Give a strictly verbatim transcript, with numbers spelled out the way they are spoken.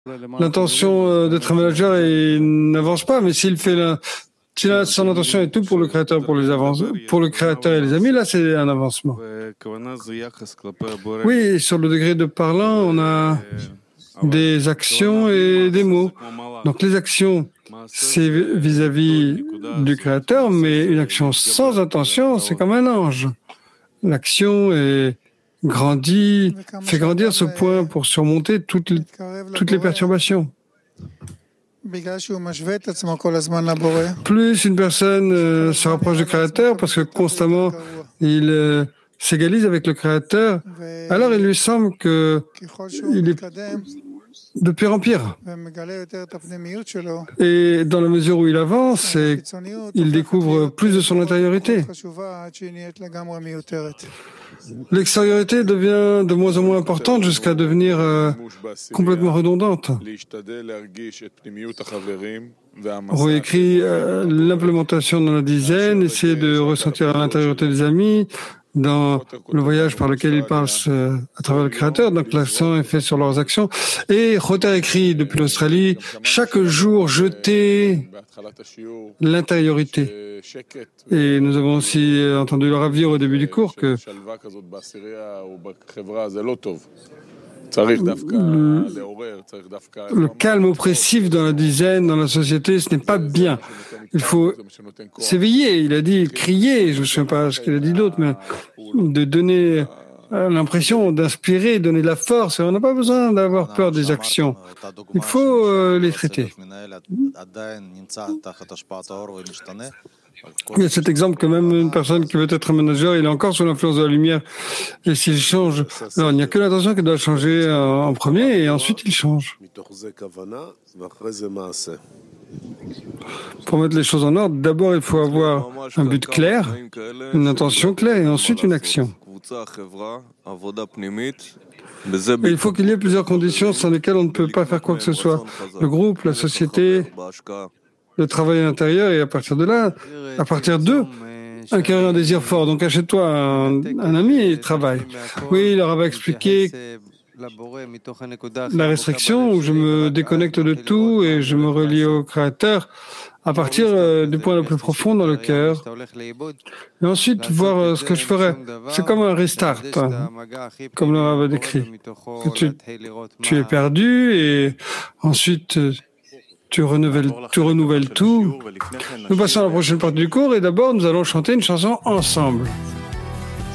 l'intention euh, d'être un manager et il n'avance pas, mais s'il fait la, si là, son intention est tout pour le créateur, pour les avances, pour le créateur et les amis, là c'est un avancement. Oui, sur le degré de parlant, on a des actions et des mots. Donc les actions, c'est vis-à-vis du créateur, mais une action sans intention, c'est comme un ange. L'action est grandit, fait grandir ce point pour surmonter toutes les, toutes les perturbations. Plus une personne euh, se rapproche du Créateur, parce que constamment il euh, s'égalise avec le Créateur, alors il lui semble que il est de pire en pire. Et dans la mesure où il avance, il découvre plus de son intériorité. L'extériorité devient de moins en moins importante jusqu'à devenir euh, complètement redondante. Roy écrit euh, l'implémentation dans la dizaine, essayer de ressentir l'intériorité des amis, dans le voyage par lequel ils passent euh, à travers le Créateur, donc l'accent est fait sur leurs actions. Et Roter écrit depuis l'Australie, chaque jour jeter l'intériorité. Et nous avons aussi entendu le Rav dire au début du cours que le, le calme oppressif dans la dizaine, dans la société, ce n'est pas bien. Il faut s'éveiller. Il a dit crier, je ne sais pas ce qu'il a dit d'autre, mais de donner l'impression d'inspirer, donner de la force. On n'a pas besoin d'avoir peur des actions. Il faut euh, les traiter. Il y a cet exemple que même une personne qui veut être manager, il est encore sous l'influence de la lumière. Et s'il change, alors il n'y a que l'intention qui doit changer en premier et ensuite il change. Pour mettre les choses en ordre, d'abord il faut avoir un but clair, une intention claire et ensuite une action. Et il faut qu'il y ait plusieurs conditions sans lesquelles on ne peut pas faire quoi que ce soit. Le groupe, la société, le travail à l'intérieur, et à partir de là, à partir d'eux, acquérir un désir fort. Donc achète-toi un, un ami et travaille. Oui, il leur avait expliqué la restriction où je me déconnecte de tout et je me relie au Créateur à partir euh, du point le plus profond dans le cœur. Et ensuite, voir euh, ce que je ferais. C'est comme un restart, hein, comme le Rav a décrit. Tu, tu es perdu et ensuite tu renouvelles, tu renouvelles tout. Nous passons à la prochaine partie du cours et d'abord nous allons chanter une chanson ensemble.